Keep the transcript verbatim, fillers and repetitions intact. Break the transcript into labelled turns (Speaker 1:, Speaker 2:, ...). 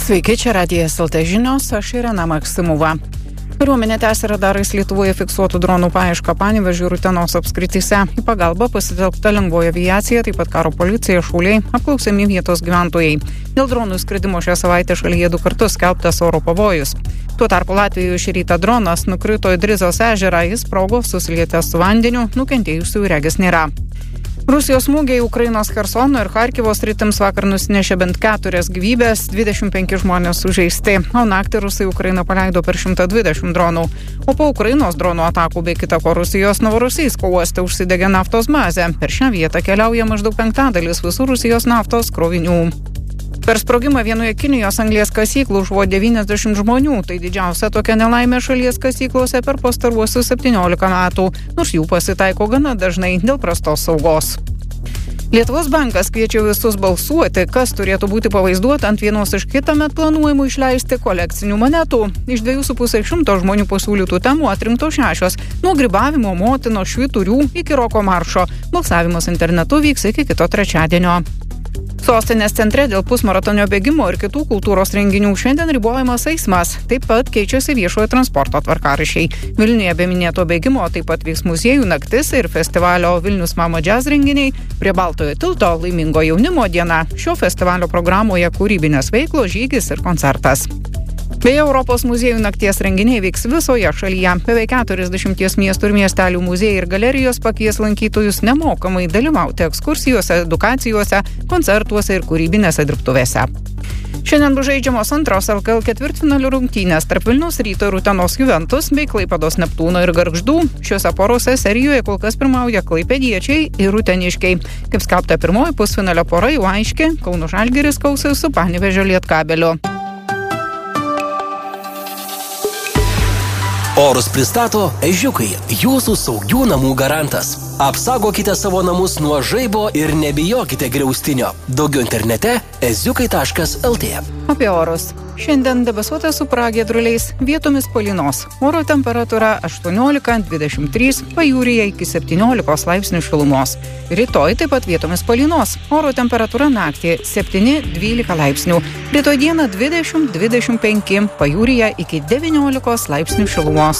Speaker 1: Sveiki, čia Radijas L T žinios, aš Irena Maksimova. Kariuomenė tęsia radarais Lietuvoje fiksuotų dronų paiešką Panevėžio ir Utenos apskrityse. Į pagalbą pasitelkta lengvoji aviacija, taip pat karo policija, šauliai, apklausiami vietos gyventojai. Dėl dronų skridimo šią savaitę šalyje du kartus skelbtas oro pavojus. Tuo tarpu Latvijoje šį rytą dronas nukrito į Drizos ežerą, jis sprogo susilietęs su vandeniu, nukentėjusių regis nėra. Rusijos smūgiai Ukrainos Chersono ir Charkivo sritims vakar nusinešė bent keturias gyvybės, dvidešimt penki žmonės sužeisti, o naktį rusai Ukrainą paleido per šimtą dvidešimt dronų. O po Ukrainos dronų atakų bei kitako Rusijos Novorosijsko uoste užsidegė naftos bazė. Per šią vietą keliauja maždaug penktadalis visų Rusijos naftos krovinių. Per sprogimą vienoje Kinijos anglies kasyklų žuvo devyniasdešimt žmonių. Tai didžiausia tokia nelaimė šalies kasyklose per pastaruosius septyniolika metų, nors jų pasitaiko gana dažnai dėl prastos saugos. Lietuvos bankas kviečia visus balsuoti, kas turėtų būti pavaizduota ant vienos iš kitąmet planuojamų išleisti kolekcinių monetų. Iš dviejų su pusė šimto žmonių pasiūlytų temų atrinkto šešios, nuo grybavimo, motinos, švyturių iki roko maršo. Balsavimas internetu vyks iki kito trečiadienio. Sostinės centre dėl pusmaratonio bėgimo ir kitų kultūros renginių šiandien ribojamas eismas. Taip pat keičiasi viešojo transporto tvarkaraščiai. Vilniuje be minėto bėgimo taip pat vyks muziejų naktis ir festivalio Vilnius Mama Jazz renginiai. Prie Baltojo tilto laimingo jaunimo diena. Šio festivalio programoje kūrybinės veiklos, žygis ir koncertas. Beje, Europos muziejų nakties renginiai vyks visoje šalyje. Beveik keturiasdešimties miestų ir miestelių muziejai ir galerijos pakvies lankytojus nemokamai dalyvauti ekskursijose, edukacijose, koncertuose ir kūrybinėse dirbtuvėse. Šiandien bus žaidžiamos antros L K L ketvirtfinalių rungtynės tarp Vilniaus Ryto ir Utenos Juventus bei Klaipėdos Neptūno ir Gargždų. Šiuose porose serijoje kol kas pirmauja klaipėdiečiai ir uteniškiai. Kaip skelbta, pirmoji pusfinalio pora jau aiški, Kauno Žalgiris kausis su Panevėžio Lietkabeliu.
Speaker 2: Orus pristato Ežiukai, jūsų saugių namų garantas. Apsaugokite savo namus nuo žaibo ir nebijokite griaustinio. Daugiau internete eziukai taškas el tė.
Speaker 1: Apie orus. Šiandien debesuota su pragiedruliais, vietomis palynos. Oro temperatūra aštuoniolika dvidešimt trys, pajūryje iki septyniolikos laipsnių šilumos. Rytoj taip pat vietomis palynos. Oro temperatūra naktį septyni dvylika laipsnių. Rytoj dieną dvidešimt dvidešimt penki, pajūryje iki devyniolikos laipsnių šilumos.